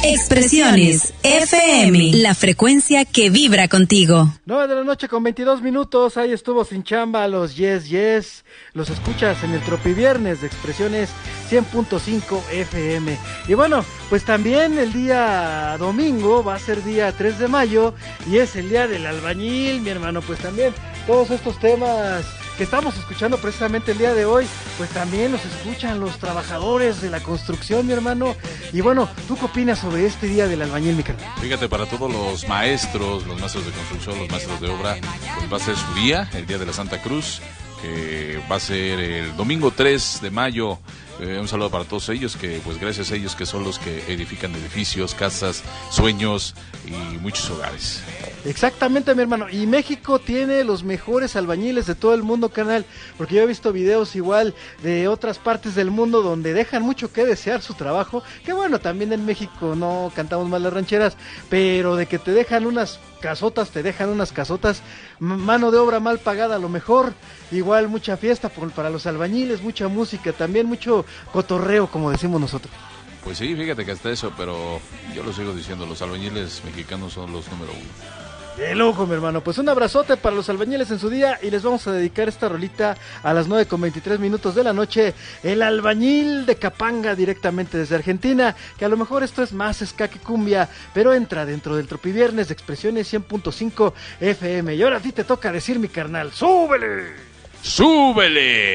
Expresiones FM, la frecuencia que vibra contigo. 9:22 ahí estuvo Sin Chamba, los Yes Yes, los escuchas en el Tropiviernes de Expresiones 100.5 FM. Y bueno, pues también el día domingo va a ser día 3 de mayo y es el día del albañil, mi hermano, pues también todos estos temas que estamos escuchando precisamente el día de hoy, pues también los escuchan los trabajadores de la construcción, mi hermano. Y bueno, ¿tú qué opinas sobre este día del albañil, mi carnal? Fíjate, para todos los maestros de construcción, los maestros de obra, pues va a ser su día, el día de la Santa Cruz, que va a ser el domingo 3 de mayo. Un saludo para todos ellos, que pues gracias a ellos que son los que edifican edificios, casas, sueños y muchos hogares. Exactamente, mi hermano, y México tiene los mejores albañiles de todo el mundo, canal, porque yo he visto videos igual de otras partes del mundo donde dejan mucho que desear su trabajo, que bueno, también en México no cantamos mal las rancheras, pero de que te dejan unas casotas, mano de obra mal pagada a lo mejor, igual mucha fiesta para los albañiles, mucha música, también mucho cotorreo, como decimos nosotros. Pues sí, fíjate que hasta eso, pero yo lo sigo diciendo, los albañiles mexicanos son los número uno. De lujo, mi hermano. Pues un abrazote para los albañiles en su día y les vamos a dedicar esta rolita a las 9:23 de la noche. El albañil de Capanga, directamente desde Argentina, que a lo mejor esto es más ska que cumbia, pero entra dentro del Tropiviernes de Expresiones 100.5 FM. Y ahora a ti te toca decir, mi carnal, ¡súbele! ¡Súbele!